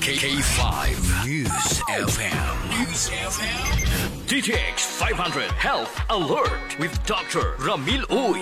K5 News FM. DTX 500 Health Alert with Dr. Ramil Uy.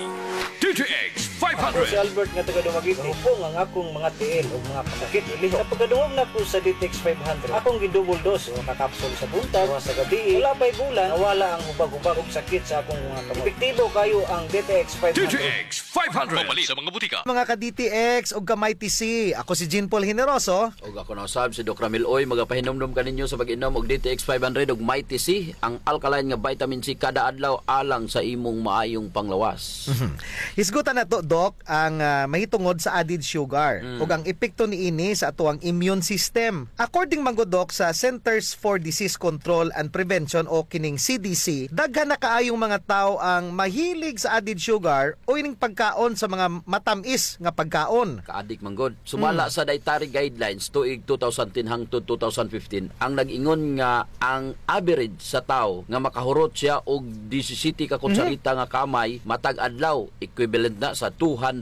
DTX Ako si 500. Albert nga taga Dumaguete. Upong ang akong mga tiil o mga kasakit iliho. Sa pagkaduwag na ko sa DTX 500, akong gidouble dose o kakapsul sa buntag o sa gabi. Wala pa'y bulan, nawala ang hubag-hubag og sakit sa akong mga kamot. Epektibo kayo ang DTX 500. DTX 500. Pabali sa mga butika. Mga ka-DTX o gamay TC, ako si Jean Paul Generoso. Og ako na usab si Dr. Ramil Oy, magapahinomdom kaninyo sa pag-inom og DTX 500 og Mighty C, ang alkaline nga vitamin C kada adlaw alang sa imong maayong panglawas. Hisgutan na to, Doc, ang mahitungod sa added sugar ug ang epekto niini sa atuang immune system. According man gud, Doc, sa Centers for Disease Control and Prevention o kining CDC, daghan na kaayong mga tao ang mahilig sa added sugar o ining pagkaon sa mga matamis nga pagkaon. Kaadik man gud. Sumala sa dietary guidelines tuig 2010 hangtod 2015, ang nag-ingon nga ang average sa tao nga makahurot siya og 17 ka kutsarita nga kamay matag adlaw, equivalent na sa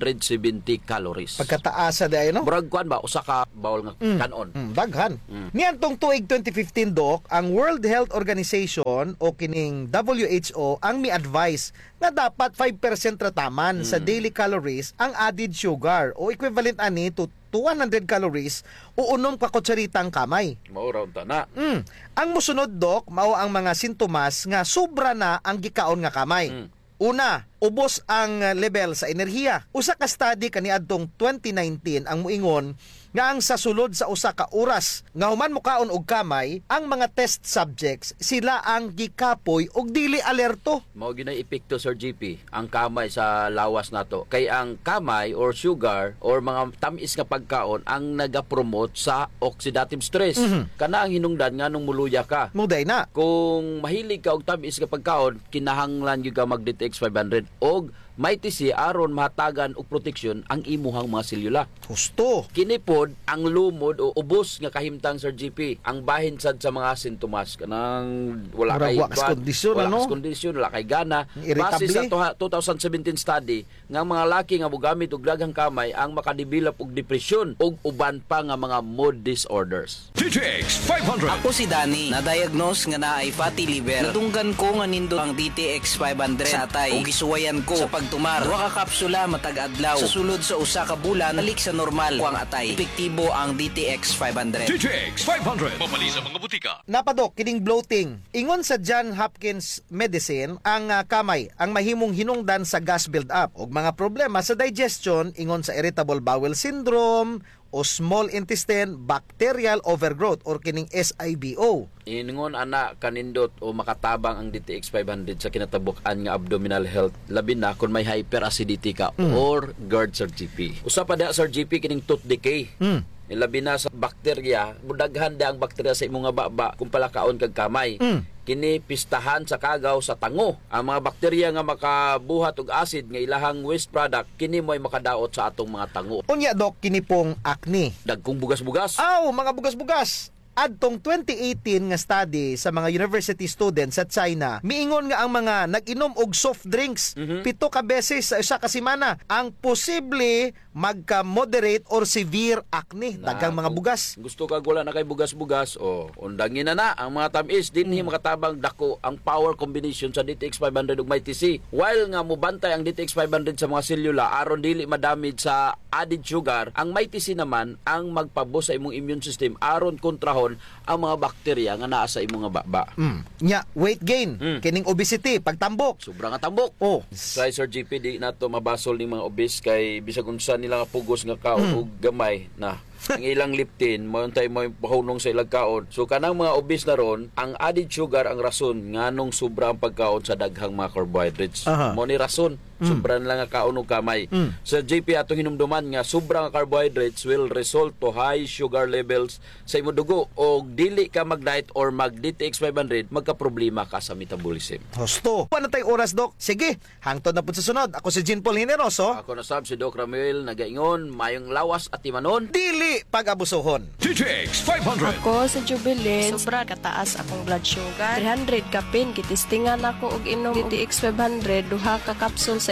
270 calories. Pagkataas sa day, no? Murag kuan ba usa ka bawol nga kanon. Daghan. Niantong tuig 2015, Doc, ang World Health Organization o kining WHO ang mi-advise na dapat 5% rataman sa daily calories ang added sugar o equivalent ani to 200 calories o unom ka kutsaritang kamay. Mao ra unta na. Ang musunod, Doc, mao ang mga sintomas nga sobra na ang gikaon nga kamay. Una, ubos ang level sa enerhiya. Usa ka study kaniadtong 2019 ang muingon nga ang sa sulod sa usa ka oras nga human mukaon og kamay, ang mga test subjects sila ang gikapoy og dili alerto. Mao ginay epekto, Sir GP, ang kamay sa lawas nato. Kay ang kamay or sugar or mga tamis nga pagkaon ang nagapromote sa oxidative stress. Kana ang hinungdan nga nung muluya ka. Muday na. Kung mahilig ka og tamis nga pagkaon, kinahanglan gyud ka mag DTX 500 og Mighty C aron mahatagan og proteksyon ang imuhang mga selula. Husto. Kini pod ang lumod o ubos nga kahimtang, Sir GP, ang bahin sad sa mga sintomas kanang wala kay Wax kondisyon, wala ano? kas kondisyon, wala kay gana. Irritable. Base sa 2017 study nga mga laki nga mogamit og daghang kamay ang makadevelop og depresyon ug uban pa nga mga mood disorders. DTX 500. Ako si Danny, na-diagnose nga naay fatty liver. Natunggan ko nga nindo ang DTX 500 sa atay. Ug gisuwayan ko sa pagtumar. Duha ka kapsula matag adlaw. Sa sulod sa usa ka bulan, balik sa normal ko ang atay. Epektibo ang DTX 500. DTX 500. Pabali sa mga butika. Napadok, kining bloating. Ingon sa John Hopkins Medicine, ang kamay ang mahimong hinungdan sa gas build-up o mga problema sa digestion, ingon sa irritable bowel syndrome o small intestine bacterial overgrowth or kining SIBO. Ingon ana kanindot o makatabang ang DTX 500 sa kinatabuk-an nga abdominal health, labi na kung may hyperacidity ka or GERD, Sir GP. Usa pa da, Sir GP, kining tooth decay. Labi na sa bakterya, mudaghan da ang bakterya sa imong nga baba kung palakaon kag kamay. Kini pistahan sa kagaw sa tango. Ang mga bakterya nga makabuhat og acid nga ilahang waste product, kini mo'y makadaot sa atong mga tango. Unya, Doc, kini pong acne. Dagkong bugas-bugas. Aw, mga bugas-bugas. Adtong 2018 nga study sa mga university students sa China, miingon nga ang mga nag-inom og soft drinks 7 ka beses sa isa ka semana ang posible magka-moderate or severe acne. Daghang mga kung bugas. Gusto ka wala na kay bugas-bugas, o undangin na ang mga tamis dinhi makatabang dako ang power combination sa DTX 500 ug Mighty C. While nga mobantay ang DTX 500 sa mga selula aron dili madamage sa added sugar, ang Mighty C naman ang magpabos sa imong immune system aron kontrahon ang mga bakterya nga naa sa imong nga baba. Nya, weight gain, kining obesity, pagtambok. Sobrang nga tambok. Oh, Sa Sir GP, di na to mabasol ni mga obese kay bisag unsa nila nga pugos nga kaon og gamay na ang ilang liptin mo untay mo pahunong sa ilang kaon. So kanang mga obese na ron, ang added sugar ang rason nganong sobra ang pagkaon sa daghang mga carbohydrates. Mo ni rason sobra na lang nga kaon og kamay. Sa JP atong hinumduman nga sobra nga carbohydrates will result to high sugar levels sa imong dugo og dili ka mag-diet or mag-DTX 500 magka-problema ka sa metabolism. husto. Ano tay oras, Doc? Sige, hangtod na po sa sunod. Ako si Jean Paul Generoso. Ako na sab si Doc Ramil, nagaingon mayong lawas at timanon. Dili pag-abusohon. DTX 500. Ako sa Jubilee, sobra kataas akong blood sugar. 300 kapin, kitistingan ako og inom DTX 500, duha ka kapsul sa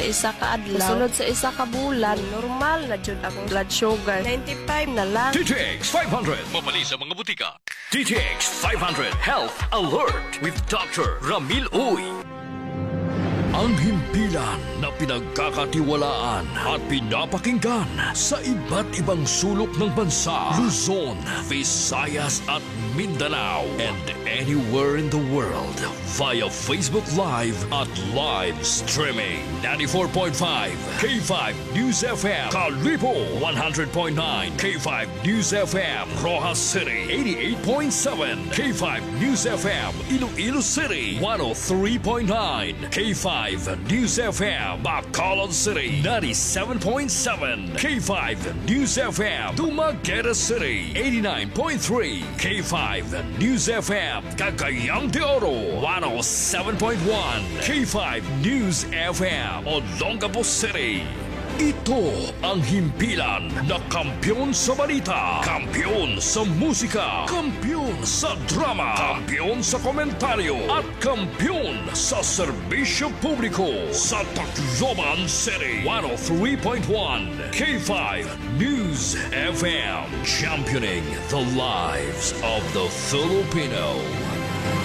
sa isa ka adlaw. Sulod sa isa ka bulan, normal na jud akong blood sugar. 95 na lang. DTX 500. Mabali sa mga butika. DTX 500 Health Alert with Dr. Ramil Uy. Ang himpilan na pinagkakatiwalaan at pinapakinggan sa iba't ibang sulok ng bansa, Luzon, Visayas at Mindanao, and anywhere in the world via Facebook Live at live streaming. 94.5 K5 News FM, Kalibo 100.9 K5 News FM, Rojas City 88.7 K5 News FM, Iloilo City 103.9 K5 News FM, Bacolod City 97.7 K5 News FM, Dumaguete City 89.3 K5 News FM, Cagayan de Oro 107.1 K5 News FM, Olongapo City. Ito ang himpilan na kampiyon sa balita, kampiyon sa musika, kampiyon sa drama, kampiyon sa komentaryo, at kampiyon sa serbisyo publiko sa Tacloban City. 103.1 K5 News FM, championing the lives of the Filipino.